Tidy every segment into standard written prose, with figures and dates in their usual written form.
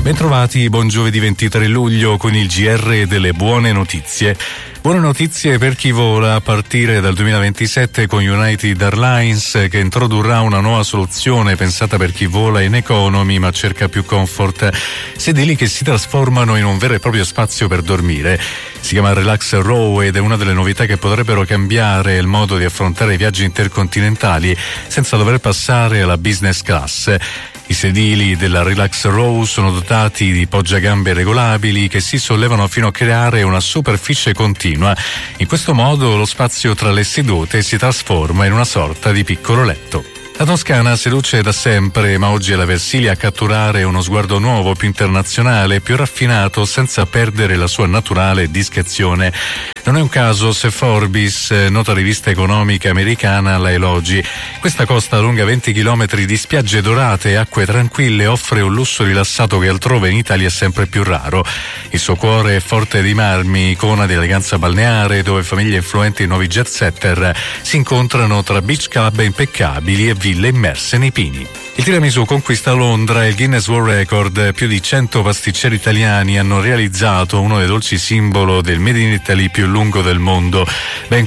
Bentrovati, buon giovedì 23 luglio con il GR delle buone notizie. Buone notizie per chi vola a partire dal 2027 con United Airlines, che introdurrà una nuova soluzione pensata per chi vola in economy ma cerca più comfort. Sedili che si trasformano in un vero e proprio spazio per dormire. Si chiama Relax Row ed è una delle novità che potrebbero cambiare il modo di affrontare i viaggi intercontinentali senza dover passare alla business class. I sedili della Relax Row sono dotati di poggiagambe regolabili che si sollevano fino a creare una superficie continua. In questo modo lo spazio tra le sedute si trasforma in una sorta di piccolo letto. La Toscana seduce da sempre, ma oggi è la Versilia a catturare uno sguardo nuovo, più internazionale, più raffinato, senza perdere la sua naturale discrezione. Non è un caso se Forbes, nota rivista economica americana, la elogi. Questa costa lunga 20 chilometri di spiagge dorate e acque tranquille offre un lusso rilassato che altrove in Italia è sempre più raro. Il suo cuore è Forte dei Marmi, icona di eleganza balneare, dove famiglie influenti e nuovi jet setter si incontrano tra beach club impeccabili e ville immerse nei pini. Il tiramisù conquista Londra e il Guinness World Record. Più di 100 pasticceri italiani hanno realizzato uno dei dolci simbolo del Made in Italy più lungo del mondo. Ben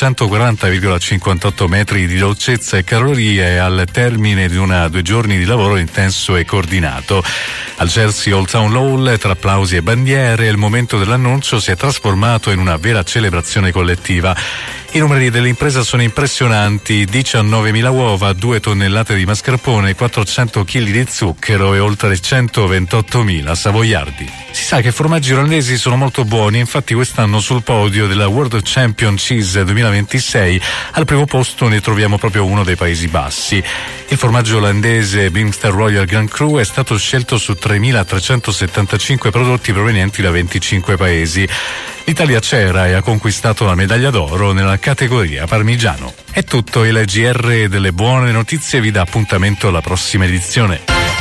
440,58 metri di dolcezza e calorie al termine di 2 giorni di lavoro intenso e coordinato. Al Chelsea Old Town Hall, tra applausi e bandiere, il momento dell'annuncio si è trasformato in una vera celebrazione collettiva. I numeri dell'impresa sono impressionanti: 19.000 uova, 2 tonnellate di mascarpone, 400 kg di zucchero e oltre 128.000 savoiardi. Si sa che i formaggi olandesi sono molto buoni, infatti quest'anno sul podio della World Champion Cheese 2026 al primo posto ne troviamo proprio uno dei Paesi Bassi. Il formaggio olandese Bimster Royal Grand Cru è stato scelto su 3.375 prodotti provenienti da 25 paesi. L'Italia c'era e ha conquistato la medaglia d'oro nella categoria parmigiano. È tutto, il GR delle buone notizie vi dà appuntamento alla prossima edizione.